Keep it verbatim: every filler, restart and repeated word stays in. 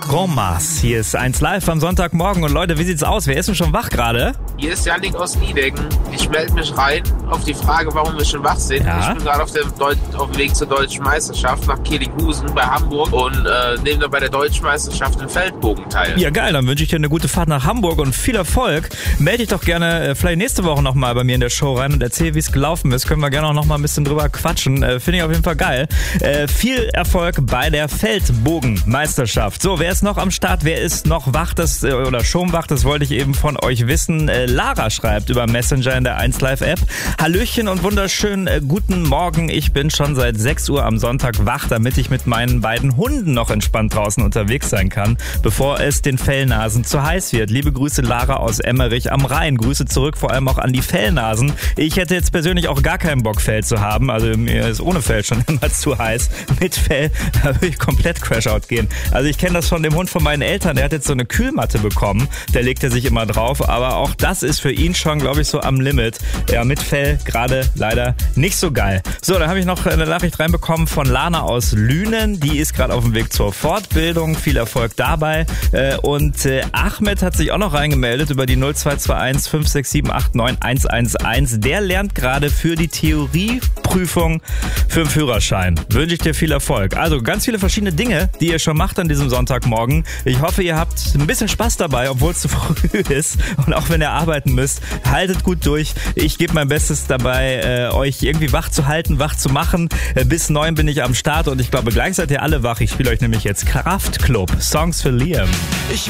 Grand Mars. Hier ist eins live am Sonntagmorgen. Und Leute, wie sieht's aus? Wer ist denn schon wach gerade? Hier ist Janik aus Niedecken. Ich melde mich rein auf die Frage, warum wir schon wach sind. Ja? Ich bin gerade auf, dem Deut- auf dem Weg zur Deutschen Meisterschaft nach Kehlinghusen bei Hamburg und äh, nehme dann bei der Deutschen Meisterschaft im Feldbogen teil. Ja, geil. Dann wünsche ich dir eine gute Fahrt nach Hamburg und viel Erfolg. Melde dich doch gerne äh, vielleicht nächste Woche nochmal bei mir in der Show rein und erzähl, wie es gelaufen ist. Können wir gerne auch nochmal ein bisschen drüber quatschen. Äh, Finde ich auf jeden Fall geil. Äh, viel Erfolg bei der Feldbogenmeisterschaft. So, wer ist noch am Start? Wer ist noch wach? Das, äh, oder schon wach? Das wollte ich eben von euch wissen. Äh, Lara schreibt über Messenger in der eins Live App. Hallöchen und wunderschönen äh, guten Morgen. Ich bin schon seit sechs Uhr am Sonntag wach, damit ich mit meinen beiden Hunden noch entspannt draußen unterwegs sein kann, bevor es den Fellnasen zu heiß wird. Liebe Grüße, Lara aus Emmerich am Rhein. Grüße zurück, vor allem auch an die Fellnasen. Ich hätte jetzt persönlich auch gar keinen Bock, Fell zu haben. Also mir ist ohne Fell schon immer zu heiß. Mit Fell, da würde ich komplett Crashout gehen. Also ich kenne das von dem Hund von meinen Eltern. Der hat jetzt so eine Kühlmatte bekommen. Der legt er sich immer drauf. Aber auch das ist für ihn schon, glaube ich, so am Limit. Ja, mit Fell gerade leider nicht so geil. So, dann habe ich noch eine Nachricht reinbekommen von Lana aus Lünen. Die ist gerade auf dem Weg zur Fortbildung. Viel Erfolg dabei. Und Ahmed hat sich auch noch reingemeldet über die null zwei zwei eins fünf sechs sieben acht neun eins eins eins. Der lernt gerade für die Theorieprüfung für den Führerschein. Wünsche ich dir viel Erfolg. Also ganz viele verschiedene Dinge, die ihr schon macht an diesem Sonntagmorgen. Ich hoffe, ihr habt ein bisschen Spaß dabei, obwohl es zu früh ist. Und auch wenn ihr arbeiten müsst, haltet gut durch. Ich gebe mein Bestes dabei, äh, euch irgendwie wach zu halten, wach zu machen. Äh, bis neun bin ich am Start und ich glaube, gleich seid ihr alle wach. Ich spiele euch nämlich jetzt Kraftklub. Songs für Liam. Ich